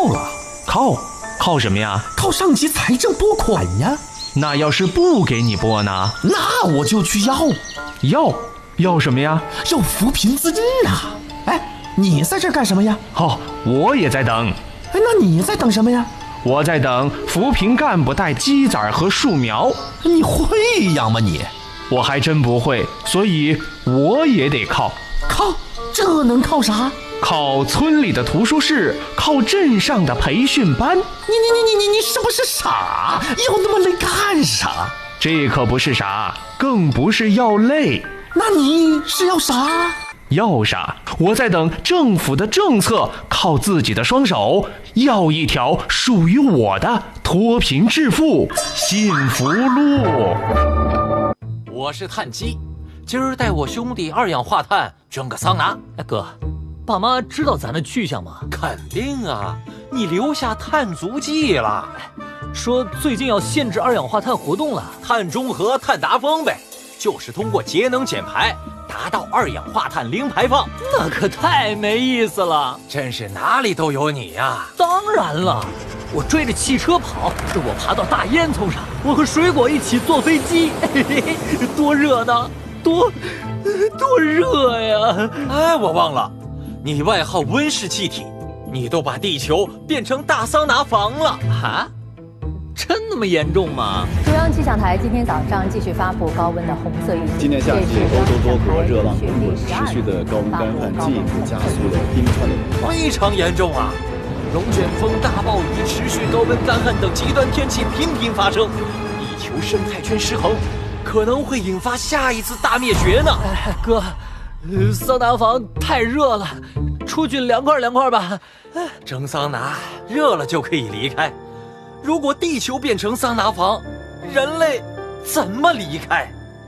了。 靠什么呀？ 靠上级财政拨款呀。 那要是不给你拨呢？ 那我就去要什么呀？ 要扶贫资金啊。哎，你在这干什么呀？ 我也在等。 哎，那你在等什么呀？ 我在等扶贫干部带鸡仔和树苗。 你会养吗你？ 我还真不会，所以我也得靠。 这能靠啥？ 靠村里的图书室，靠镇上的培训班。 你是不是傻？要那么累干啥？ 这可不是傻，更不是要累。 那你是要啥？ 要啥？我在等政府的政策，靠自己的双手，要一条属于我的脱贫致富幸福路。 我是碳基，今儿带我兄弟二氧化碳蒸个桑拿。 哥，爸妈知道咱的去向吗？ 肯定啊，你留下碳足迹了。 说最近要限制二氧化碳活动了， 碳中和、碳达峰呗，就是通过节能减排达到二氧化碳零排放。 那可太没意思了， 真是哪里都有你呀。 当然了，我追着汽车跑，我爬到大烟囱上，我和水果一起坐飞机，多热闹，多热呀！ 哎，我忘了，你外号温室气体，你都把地球变成大桑拿房了啊？真那么严重吗？ 中央气象台今天早上继续发布高温的红色预警。 今年夏季，欧洲多国热浪滚滚，持续的高温干旱进一步加速了冰川的融化， 非常严重啊！龙卷风、大暴雨、持续高温干旱等极端天气频频发生，地球生态圈失衡，可能会引发下一次大灭绝呢。 哥，桑拿房太热了，出去凉快吧。 蒸桑拿热了就可以离开。如果地球变成桑拿房，人类怎么离开？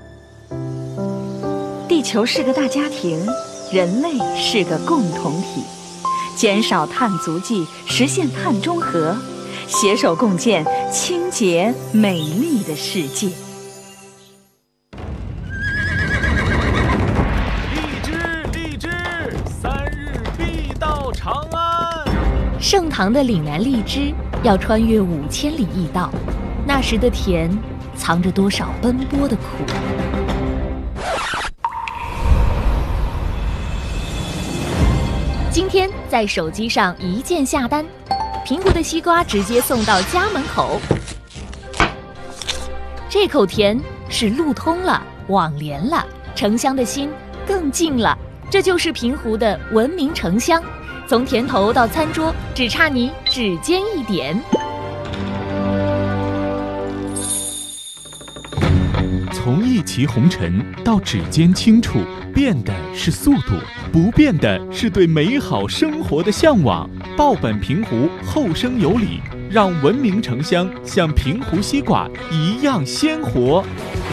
地球是个大家庭，人类是个共同体，减少碳足迹，实现碳中和，携手共建清洁美丽的世界。 荔枝，3日必到长安。 盛唐的岭南荔枝要穿越5000里驿道，那时的甜藏着多少奔波的苦。今天在手机上一键下单，平湖的西瓜直接送到家门口。这口甜是路通了，网连了，城乡的心更近了。这就是平湖的文明城乡，从田头到餐桌，只差你指尖一点。 从一骑红尘到指尖轻触，变的是速度，不变的是对美好生活的向往。报本平湖，后生有礼，让文明城乡像平湖西瓜一样鲜活。